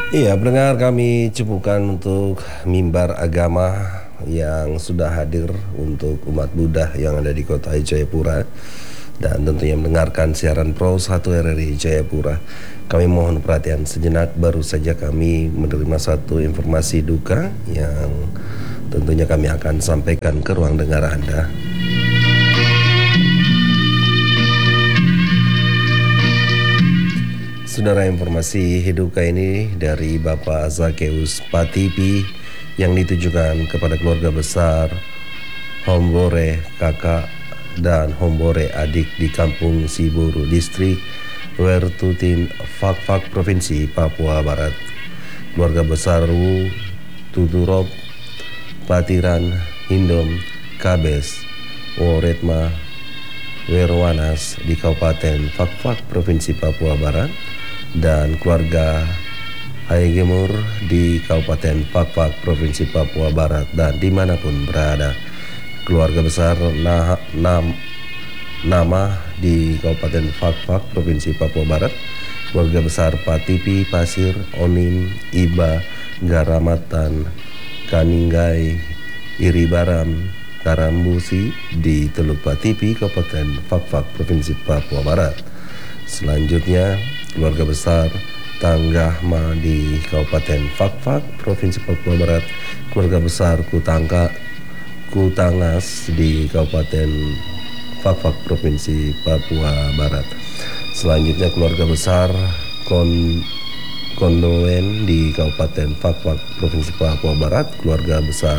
Iya, pendengar, kami cukupkan untuk mimbar agama yang sudah hadir untuk umat Buddha yang ada di kota Jayapura dan tentunya mendengarkan siaran Pro 1 RRI Jayapura. Kami mohon perhatian sejenak, baru saja kami menerima satu informasi duka yang tentunya kami akan sampaikan ke ruang dengar Anda. Saudara, informasi duka ini dari Bapak Zakeus Patipi yang ditujukan kepada keluarga besar Hombore kakak dan Hombore adik di Kampung Siburu, Distrik Wertutin, Fakfak, Provinsi Papua Barat. Keluarga besar Wu Tuturop, Patiran, Hindom, Kabes, Woretma, Werwanas di Kabupaten Fakfak, Provinsi Papua Barat, dan keluarga Haigemur di Kabupaten Fakfak, Provinsi Papua Barat, dan dimanapun berada. Keluarga besar Nama di Kabupaten Fakfak, Provinsi Papua Barat. Keluarga besar Patipi, Pasir, Onim, Iba, Garamatan, Kaninggai, Iribaram, Karambusi di Teluk Patipi, Kabupaten Fakfak, Provinsi Papua Barat. Selanjutnya, keluarga besar Tanggahma di Kabupaten Fakfak, Provinsi Papua Barat. Keluarga besar Kutangas di Kabupaten Fakfak, Provinsi Papua Barat. Selanjutnya, keluarga besar Kondoen di Kabupaten Fakfak, Provinsi Papua Barat. Keluarga besar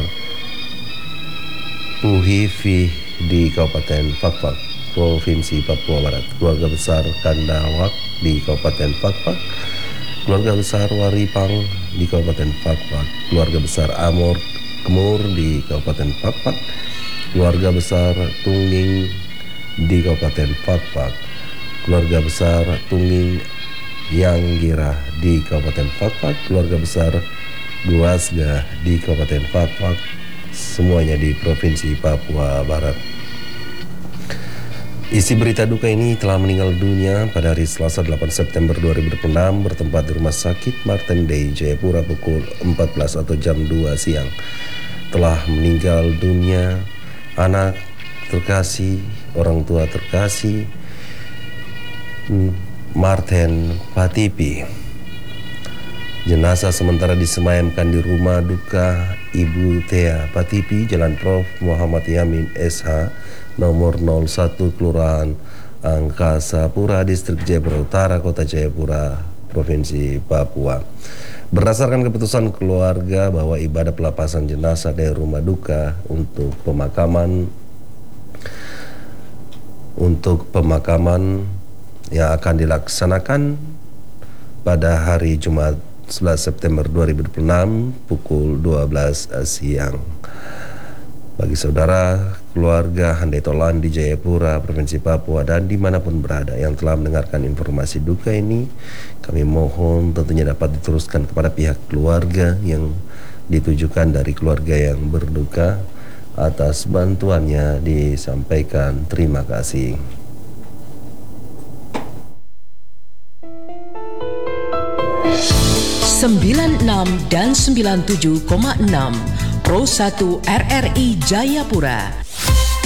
Puhivi di Kabupaten Fakfak, Provinsi Papua Barat. Keluarga besar Kandawak di Kabupaten Fakfak. Keluarga besar Waripang di Kabupaten Fakfak. Keluarga besar Amor Kemur di Kabupaten Fakfak. Keluarga besar Tunging di Kabupaten Fakfak. Keluarga besar Tunging Yanggira di Kabupaten Fakfak. Keluarga besar Guasga di Kabupaten Fakfak, semuanya di Provinsi Papua Barat. Isi berita duka ini: telah meninggal dunia pada hari Selasa 8 September 2026 bertempat di Rumah Sakit Martin Day, Jayapura pukul 14 atau jam 2 siang. Telah meninggal dunia anak terkasih, orang tua terkasih, Martin Patipi. Jenazah sementara disemayamkan di rumah duka Ibu Thea Patipi, Jalan Prof. Muhammad Yamin SH, nomor 01, Kelurahan Angkasapura, Distrik Jayapura Utara, Kota Jayapura, Provinsi Papua. Berdasarkan keputusan keluarga bahwa ibadah pelepasan jenazah dari rumah duka untuk pemakaman yang akan dilaksanakan pada hari Jumat 11 September 2026 pukul 12 siang. Bagi saudara keluarga Handai Tolan di Jayapura, Provinsi Papua, dan dimanapun berada yang telah mendengarkan informasi duka ini, kami mohon tentunya dapat diteruskan kepada pihak keluarga yang ditujukan dari keluarga yang berduka. Atas bantuannya disampaikan terima kasih. 96 dan 97,6 Pro 1 RRI Jayapura.